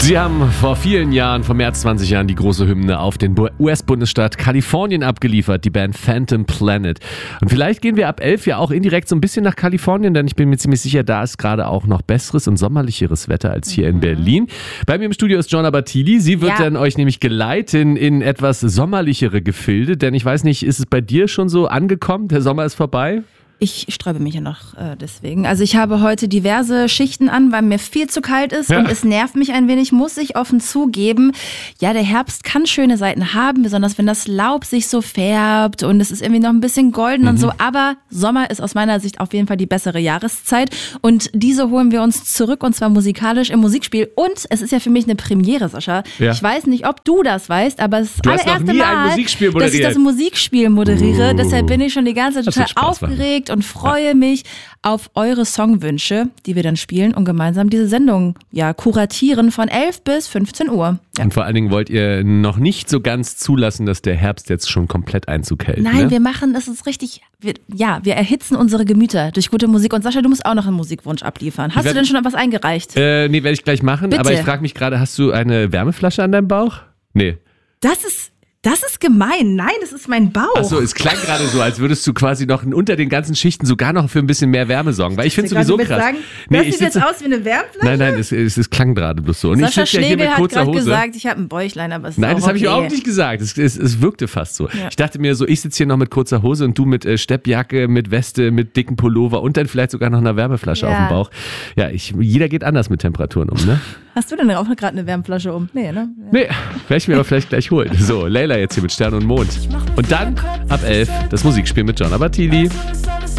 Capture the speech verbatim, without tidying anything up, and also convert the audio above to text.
Sie haben vor vielen Jahren, vor mehr als zwanzig Jahren, die große Hymne auf den U S-Bundesstaat Kalifornien abgeliefert, die Band Phantom Planet. Und vielleicht gehen wir ab elf ja auch indirekt so ein bisschen nach Kalifornien, denn ich bin mir ziemlich sicher, da ist gerade auch noch besseres und sommerlicheres Wetter als hier mhm. in Berlin. Bei mir im Studio ist Gianna Battili. Sie wird ja. dann euch nämlich geleiten in etwas sommerlichere Gefilde, denn ich weiß nicht, ist es bei dir schon so angekommen? Der Sommer ist vorbei? Ich sträube mich ja noch äh, deswegen. Also ich habe heute diverse Schichten an, weil mir viel zu kalt ist ja. und es nervt mich ein wenig, muss ich offen zugeben. Ja, der Herbst kann schöne Seiten haben, besonders wenn das Laub sich so färbt und es ist irgendwie noch ein bisschen golden mhm. und so. Aber Sommer ist aus meiner Sicht auf jeden Fall die bessere Jahreszeit und diese holen wir uns zurück und zwar musikalisch im Musikspiel. Und es ist ja für mich eine Premiere, Sascha. Ja. Ich weiß nicht, ob du das weißt, aber es ist das allererste Mal, dass ich das Musikspiel moderiere. Uh. Deshalb bin ich schon die ganze Zeit total aufgeregt und freue mich auf eure Songwünsche, die wir dann spielen und gemeinsam diese Sendung ja kuratieren von elf bis fünfzehn Uhr. Ja. Und vor allen Dingen wollt ihr noch nicht so ganz zulassen, dass der Herbst jetzt schon komplett Einzug hält. Nein, ne? wir machen, das ist richtig, wir, ja, wir erhitzen unsere Gemüter durch gute Musik. Und Sascha, du musst auch noch einen Musikwunsch abliefern. Hast werd, du denn schon etwas eingereicht? Äh, nee, werde ich gleich machen. Bitte. Aber ich frage mich gerade, hast du eine Wärmeflasche an deinem Bauch? Nee. Das ist... Das ist gemein. Nein, das ist mein Bauch. Achso, es klang gerade so, als würdest du quasi noch unter den ganzen Schichten sogar noch für ein bisschen mehr Wärme sorgen. Weil ich finde es sowieso krass. Sagen, nee, das sieht jetzt aus wie eine Wärmflasche? Nein, nein, es, es, es klang gerade bloß so. Und Sascha ich sitze ja hier Schlegel mit kurzer hat Hose. gesagt, ich habe ein Bäuchlein, aber es ist Nein, auch das habe okay. ich überhaupt nicht gesagt. Es, es, es wirkte fast so. Ja. Ich dachte mir so, ich sitze hier noch mit kurzer Hose und du mit äh, Steppjacke, mit Weste, mit dicken Pullover und dann vielleicht sogar noch einer Wärmeflasche ja. auf dem Bauch. Ja, ich, jeder geht anders mit Temperaturen um, ne? Hast du denn auch gerade eine Wärmflasche um? Nee, ne? Ja. Nee, werde ich mir aber vielleicht gleich holen. So, Leila jetzt hier mit Stern und Mond. Und dann ab elf das Musikspiel mit Gianna Battili.